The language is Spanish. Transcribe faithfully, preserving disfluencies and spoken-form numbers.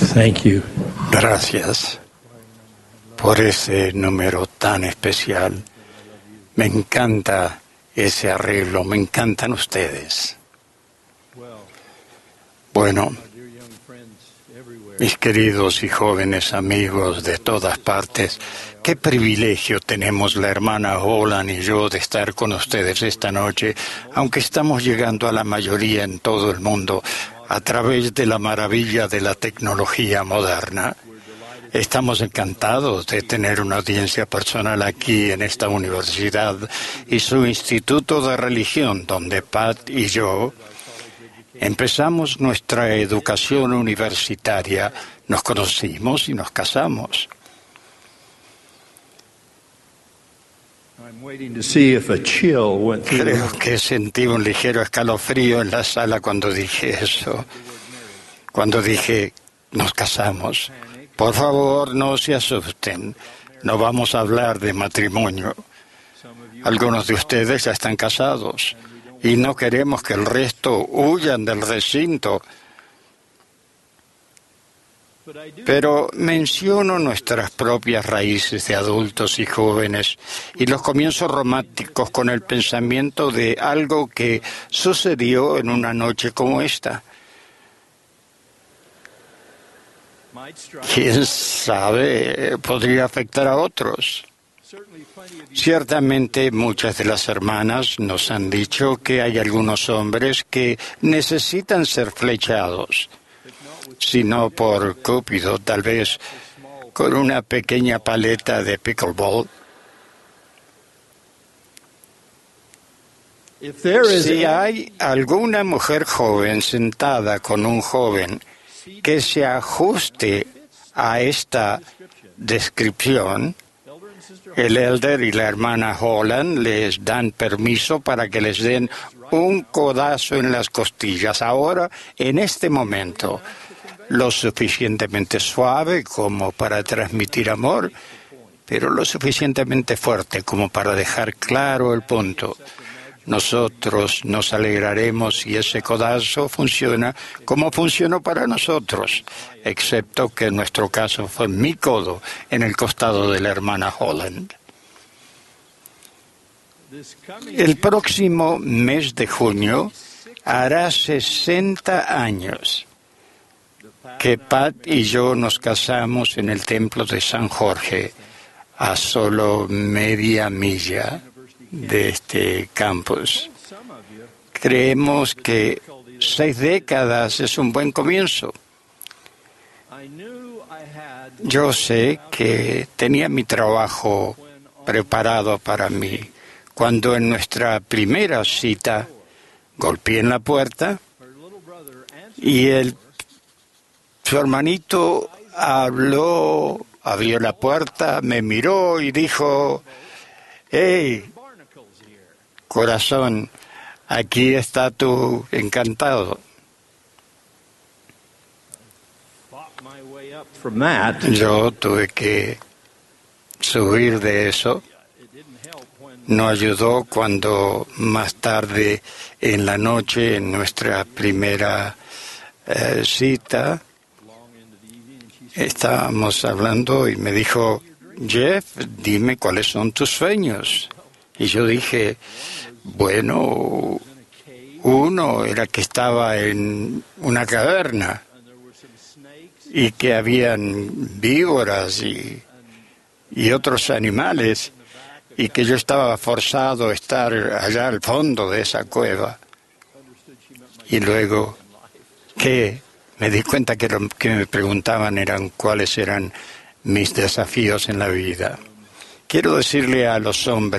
Thank you. Gracias por ese número tan especial. Me encanta ese arreglo, me encantan ustedes. Bueno, mis queridos y jóvenes amigos de todas partes, qué privilegio tenemos la hermana Holland y yo de estar con ustedes esta noche, aunque estamos llegando a la mayoría en todo el mundo a través de la maravilla de la tecnología moderna. Estamos encantados de tener una audiencia personal aquí en esta universidad y su instituto de religión, donde Pat y yo empezamos nuestra educación universitaria, nos conocimos y nos casamos. Creo que sentí un ligero escalofrío en la sala cuando dije eso. Cuando dije, nos casamos. Por favor, no se asusten. No vamos a hablar de matrimonio. Algunos de ustedes ya están casados y no queremos que el resto huyan del recinto. Pero menciono nuestras propias raíces de adultos y jóvenes y los comienzos románticos con el pensamiento de algo que sucedió en una noche como esta. ¿Quién sabe? Podría afectar a otros. Ciertamente muchas de las hermanas nos han dicho que hay algunos hombres que necesitan ser flechados, si no por Cúpido, tal vez con una pequeña paleta de pickleball. Si hay alguna mujer joven sentada con un joven que se ajuste a esta descripción, el elder y la hermana Holland les dan permiso para que les den un codazo en las costillas. Ahora, en este momento, lo suficientemente suave como para transmitir amor, pero lo suficientemente fuerte como para dejar claro el punto. Nosotros nos alegraremos si ese codazo funciona como funcionó para nosotros, excepto que en nuestro caso fue mi codo en el costado de la hermana Holland. El próximo mes de junio hará sesenta años que Pat y yo nos casamos en el templo de San Jorge, a solo media milla de este campus. Creemos que seis décadas es un buen comienzo. Yo sé que tenía mi trabajo preparado para mí cuando en nuestra primera cita golpeé en la puerta y el, su hermanito habló, abrió la puerta, me miró y dijo, «Hey, corazón, aquí está tu encantado». Yo tuve que subir de eso. No ayudó cuando más tarde en la noche, en nuestra primera eh, cita, estábamos hablando y me dijo, «Jeff, dime cuáles son tus sueños». Y yo dije, bueno, uno era que estaba en una caverna y que habían víboras y, y otros animales y que yo estaba forzado a estar allá al fondo de esa cueva. Y luego que me di cuenta que lo que me preguntaban eran cuáles eran mis desafíos en la vida. Quiero decirle a los hombres